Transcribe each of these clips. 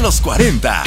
Los 40.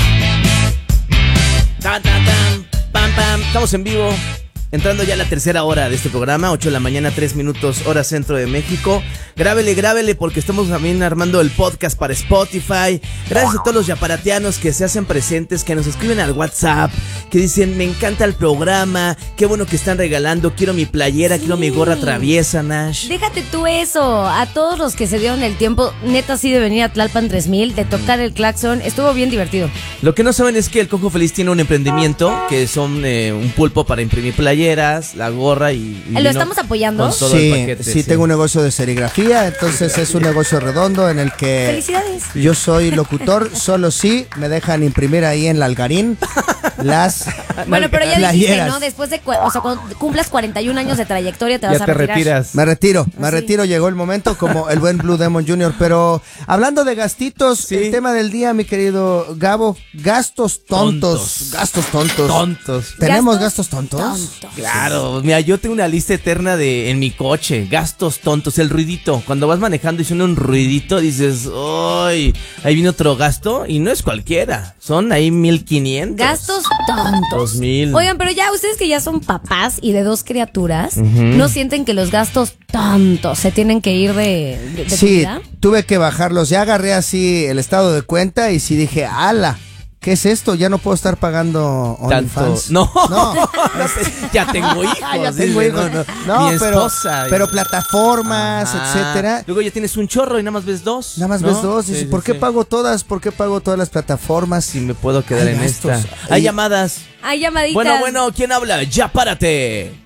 Tan, tan, tan, pam, pam. Estamos en vivo, entrando ya a la tercera hora de este programa, 8 de la mañana, 3 minutos, hora centro de México. Grábele, porque estamos también armando el podcast para Spotify. Gracias a todos los yaparatianos que se hacen presentes, que nos escriben al WhatsApp, que dicen, me encanta el programa, qué bueno que están regalando, quiero mi playera, quiero mi gorra traviesa, Nash. Déjate tú eso, a todos los que se dieron el tiempo, neta sí de venir a Tlalpan 3000, de tocar el claxon, estuvo bien divertido. Lo que no saben es que el Cojo Feliz tiene un emprendimiento, que son un pulpo para imprimir playeras, la gorra y ¿Lo estamos apoyando? Con todo el paquete, sí, tengo un negocio de serigrafía, entonces es un negocio redondo en el que... ¡Felicidades! Yo soy locutor, solo si me dejan imprimir ahí en la Algarín las Bueno, pero ya playeras. dijiste, ¿no? Después de, cuando cumplas 41 años de trayectoria te vas a retirar. retiras. Me retiro, llegó el momento como el buen Blue Demon Jr. Pero hablando de gastitos, el tema del día, mi querido Gabo, gastos tontos. Gastos tontos. Tontos. ¿Tenemos gastos tontos? Claro, mira, yo tengo una lista eterna en mi coche, gastos tontos, el ruidito. Cuando vas manejando y suena un ruidito, dices, ¡ay! Ahí viene otro gasto y no es cualquiera, son ahí 1,500. Gastos tontos. 2,000. Oigan, pero ya ustedes que ya son papás y de 2 criaturas, ¿no sienten que los gastos tontos se tienen que ir de Sí, vida? tuve que bajarlos. Ya agarré así el estado de cuenta y sí dije, ¡ala! ¿Qué es esto? Ya no puedo estar pagando OnlyFans. No. No. Ya tengo hijos. Ya tengo dice, hijos. No, mi pero esposa. plataformas, etcétera. Luego ya tienes un chorro y nada más ves dos. Nada más ¿no? ves dos. Dices, Sí, ¿por qué sí. pago todas? ¿Por qué pago todas las plataformas? Si me puedo quedar Hay en gastos. esta. Hay Y- llamadas. Hay llamaditas. Bueno, ¿quién habla? Ya párate.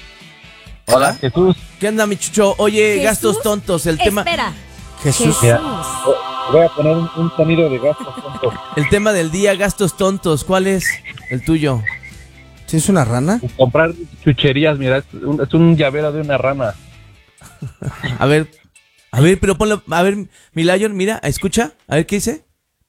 Hola, Jesús. ¿Qué onda, mi chucho? Oye, ¿Jesús? gastos tontos, el tema. Espera. Jesús. Voy a poner un sonido de gastos tontos. El tema del día, gastos tontos. ¿Cuál es el tuyo? ¿Sí es una rana? Comprar chucherías, mira, es un llavero de una rana. A ver, pero ponlo. A ver, mi Lion, mira, escucha. A ver qué dice.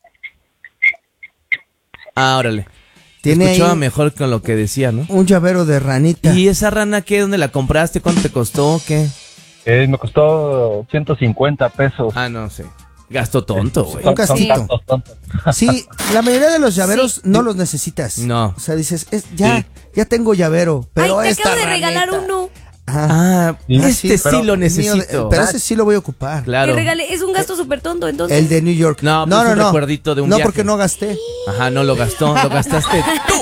Ah, órale. Tiene Escuchaba ahí mejor con lo que decía, ¿no? un llavero de ranita. ¿Y esa rana qué? ¿Dónde la compraste? ¿Cuánto te costó? ¿Qué? Me costó 150 pesos. Ah, no sé. Gasto tonto, güey. Un gastito. Gastos tontos. Sí, la mayoría de los llaveros Sí. no los necesitas. No. O sea, dices, ya tengo llavero, pero Ay, te esta acabo de regalar ranita- uno. Ajá. Ah, Sí, este pero sí lo mío, necesito. pero ese sí lo voy a ocupar. Claro. Te regalé, es un gasto súper tonto, entonces. El de New York. No, pues un recuerdito de un No, viaje. porque no gasté. Ajá, no lo gastó, lo gastaste tú.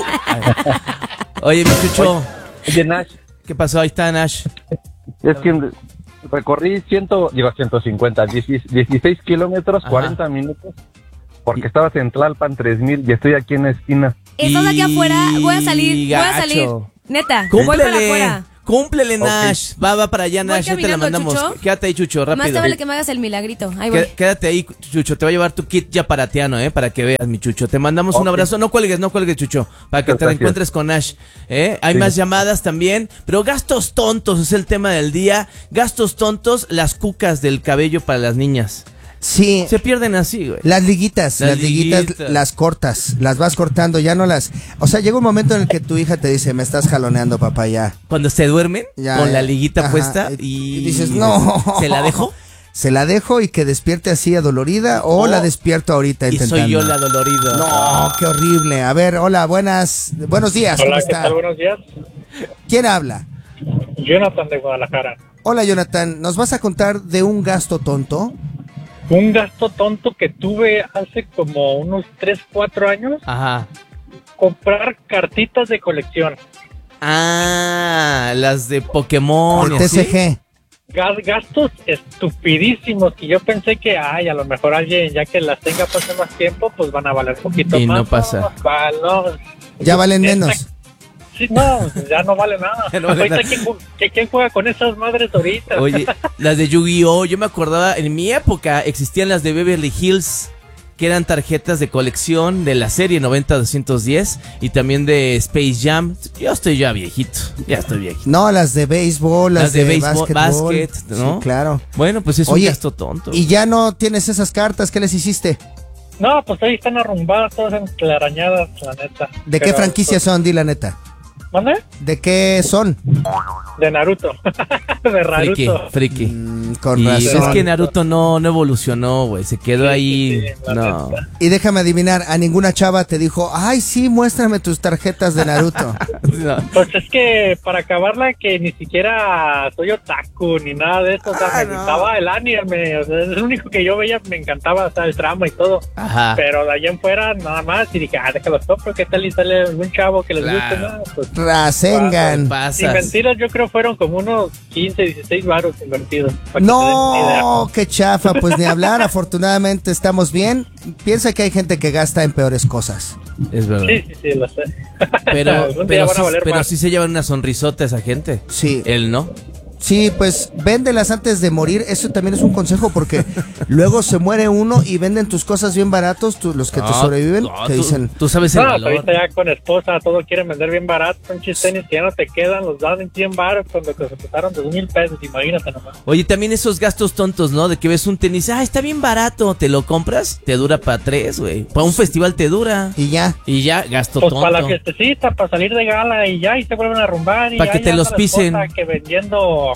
Oye, mi chucho, Oye, Nash, ¿qué pasó? Ahí está Nash. es que recorrí 150, 16 kilómetros, Ajá. 40 minutos, porque estabas en Tlalpan 3000 y estoy aquí en la esquina. Estás aquí Y afuera, voy a salir. gacho. Neta, voy para afuera. Cúmplele, Nash. Va para allá, Voy Nash, ya te la caminando, mandamos. Chucho. Quédate ahí, Chucho, Más rápido. te vale que me hagas el milagrito. Ahí voy. Quédate ahí, Chucho, te va a llevar tu kit ya paratiano, para que veas, mi Chucho. Te mandamos un Ok. abrazo. No cuelgues, Chucho, para que te Gracias. encuentres con Nash. Hay Sí. más llamadas también, pero gastos tontos es el tema del día. Gastos tontos, las cucas del cabello para las niñas. Sí. Se pierden así, güey. Las liguitas, Las las liguitas, liguitas. las cortas, las vas cortando, ya no las... O sea, llega un momento en el que tu hija te dice, me estás jaloneando, papá, ya. Cuando se duermen Ya, con ya. la liguita Ajá, puesta y y dices, no. ¿Se la dejo? Se la dejo y que despierte así adolorida o la despierto ahorita Y intentando. soy yo la dolorida. No, qué horrible. A ver, hola, buenos días, ¿cómo Hola, ¿qué está? tal? Buenos días. ¿Quién habla? Jonathan de Guadalajara. Hola, Jonathan, ¿nos vas a contar de un gasto tonto? Un gasto tonto que tuve hace como unos 3, 4 años, Ajá. comprar cartitas de colección. Ah, las de Pokémon. El y así. TCG. Gastos estupidísimos que yo pensé que, a lo mejor alguien, ya que las tenga pase más tiempo, pues van a valer un poquito Y más. no pasa. Ya valen menos. Sí, no, ya no vale nada. Ya no vale Ahorita, nada. ¿quién juega con esas madres ahorita? Oye, las de Yu-Gi-Oh, yo me acordaba, en mi época existían las de Beverly Hills, que eran tarjetas de colección de la serie 90-210 y también de Space Jam. Yo estoy ya viejito, No, las de béisbol, las de béisbol, básquetbol. básquet, ¿no? Sí, claro. Bueno, pues es Oye, un gasto tonto. Y ya no tienes esas cartas, ¿qué les hiciste? No, pues ahí están arrumbadas, todas enclarañadas, la neta. ¿De qué Pero, franquicia son? Di la neta. ¿Mande? ¿De qué son? De Naruto. De Naruto. Friki. Con Y razón. es que Naruto no evolucionó, güey. Se quedó ahí. sí, la No. neta. Y déjame adivinar, a ninguna chava te dijo, ay, sí, muéstrame tus tarjetas de Naruto. No. Pues es que para acabarla que ni siquiera soy otaku ni nada de eso, o sea, me gustaba el anime, o sea, es lo único que yo veía, me encantaba, o sea, el drama y todo, Ajá. pero de allá en fuera nada más, y dije, déjalos compro, ¿qué tal y sale algún chavo que les guste? Claro. No, pues, Rasengan. sin Pasas. mentiras, yo creo fueron como unos 15, 16 varos invertidos. para que se den una idea. No, qué chafa, pues ni hablar, afortunadamente estamos bien. Piensa que hay gente que gasta en peores cosas. Es verdad. Sí, lo sé. Pero, Algún día van a valer más. sí se llevan una sonrisota esa gente. Sí. Él no. Sí, pues véndelas antes de morir, eso también es un consejo porque luego se muere uno y venden tus cosas bien baratos, los que te sobreviven, te dicen, Tú sabes el No, valor. ahorita ya con esposa todo quieren vender bien barato, son tenis que ya no te quedan, los dan en 100 baros cuando se costaron 2,000 pesos, imagínate nomás. Oye, también esos gastos tontos, ¿no? De que ves un tenis, está bien barato, te lo compras, te dura para 3, güey. Para un festival te dura. y ya. Y ya, gasto Pues tonto. para la fiestecita, para salir de gala y ya, y se vuelven a rumbar. Y Pa' que ya te los anda la pisen. esposa que vendiendo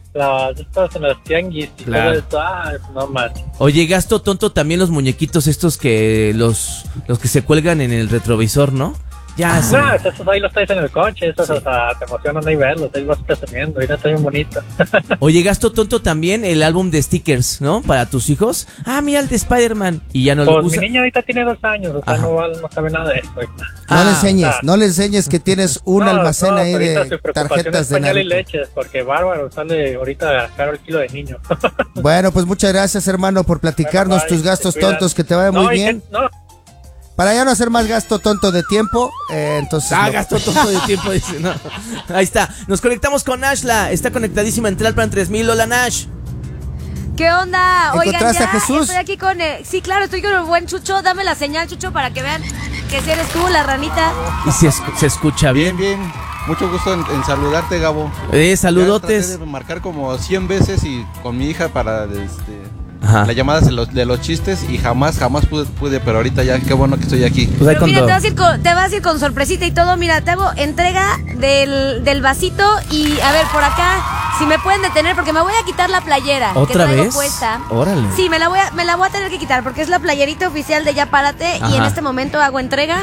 estas en las tianguis y Claro. todo eso, no más. Oye, gasto tonto también los muñequitos estos que los que se cuelgan en el retrovisor, ¿no? Ya, sí. No, esos ahí los traes en el coche, esos o sea, te emocionan ahí verlos, ahí vas presumiendo, y no está bien bonito. Oye, gasto tonto también el álbum de stickers, ¿no? Para tus hijos. Mira el de Spider-Man. Y ya no lo Pues usa. mi niña ahorita tiene 2 años, o sea, Ajá. no sabe nada de eso. ahorita. No le enseñes que tienes un No, almacén ahí ahorita de su preocupación tarjetas es de pañal y Naruto. leches, porque bárbaro, sale ahorita caro el kilo de niño. Bueno, pues muchas gracias, hermano, por platicarnos Bueno, bye, tus gastos te cuidas. tontos, que te vaya muy No, y bien. que- no, Para ya no hacer más gasto tonto de tiempo, entonces... no. Gasto tonto de tiempo, dice, no. Ahí está. Nos conectamos con Nashla. Está conectadísima en Tlalpan 3000. Hola, Nash. ¿Qué onda? Oigan, ¿Encontraste ya a Jesús? estoy aquí con... sí, claro, estoy con el buen Chucho. Dame la señal, Chucho, para que vean que si eres tú, la ranita. Y se escucha bien. Bien, bien. Mucho gusto en saludarte, Gabo. Saludotes. Ya traté de marcar como 100 veces y con mi hija para Ajá. las llamadas de los chistes y jamás pude, pero ahorita ya, qué bueno que estoy aquí. Pues ahí Pero mira, cuando- te vas a ir con sorpresita y todo. Mira, te hago entrega del vasito. Y a ver, por acá, si me pueden detener, porque me voy a quitar la playera que ¿Otra traigo vez? puesta. Órale. Sí, me la voy a tener que quitar porque es la playerita oficial de Ya Párate. Y en Ajá. este momento hago entrega.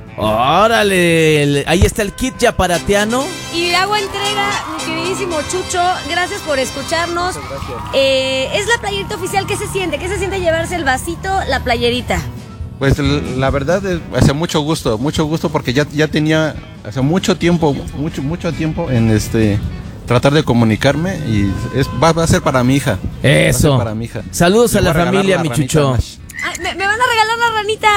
Órale. Ahí está el kit yaparatiano. Y hago entrega, mi queridísimo Chucho. Gracias por escucharnos. Es la playerita oficial. ¿Qué se siente? ¿Qué se siente llevarse el vasito, la playerita? Pues la verdad hace mucho gusto porque ya tenía hace mucho tiempo en tratar de comunicarme y va a ser para mi hija. Va a ser Eso. para mi hija. Saludos Le a la voy regalar familia, la mi ranita Chucho. Nash. Ay, me van a regalar la ranita.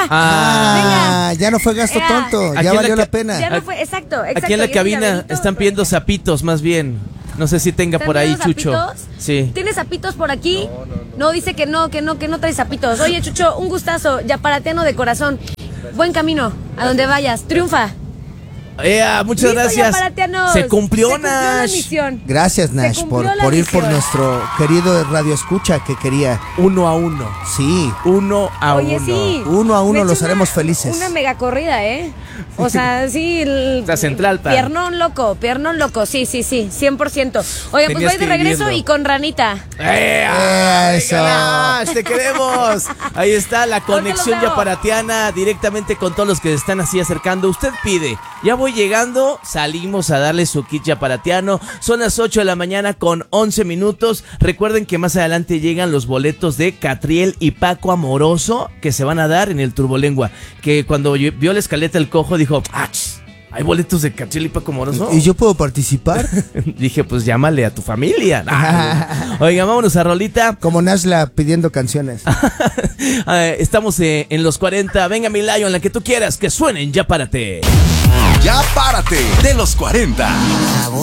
Ya no fue gasto Ea. tonto, Aquí ya en la valió la ca- pena. Ya no fue, exacto. Aquí en la y ese cabina llaverito, están pidiendo zapitos, más bien. No sé si tenga por ahí, ¿Están Chucho. pidiendo zapitos? Sí. ¿Tienes zapitos por aquí? No, dice que no trae zapitos. Oye, Chucho, un gustazo, yaparatiano de corazón. Buen camino, a donde vayas. Triunfa. Muchas Listo, gracias. yaparatianos. Se cumplió, la Nash. misión. Gracias, Se Nash, cumplió la por ir por misión. nuestro querido radio escucha que quería. 1-1. Sí, 1-1. Oye, sí. 1-1 Me los eché haremos felices. Una mega corrida, ¿eh? O sea, sí. La Central, pan. Piernón loco. Sí, 100%. Oigan, pues Tenías voy de que regreso vivirlo. y con ranita. Eso. Venga, Nash, te queremos. Ahí está la conexión los veo. yaparatiana directamente con todos los que se están así acercando. Usted pide, ya voy llegando, salimos a darle su kit yaparatiano. Son las 8 de la mañana con 11 minutos. Recuerden que más adelante llegan los boletos de Catriel y Paco Amoroso que se van a dar en el Turbolengua. Que cuando vio la escaleta el cojo dijo, ¿hay boletos de Catriel y Paco Amoroso? ¿Y yo puedo participar? Dije, pues llámale a tu familia. Oiga, vámonos a rolita. Como Nashla pidiendo canciones. Estamos en los 40. Venga, mi Lion, la que tú quieras, que suenen, ya párate. Ya párate de los 40.